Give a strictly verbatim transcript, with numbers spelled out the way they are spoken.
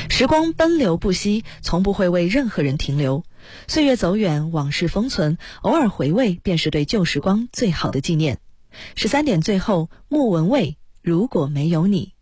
时光奔流不息，从不会为任何人停留。岁月走远，往事封存，偶尔回味便是对旧时光最好的纪念。十三点最后，莫文蔚，如果没有你。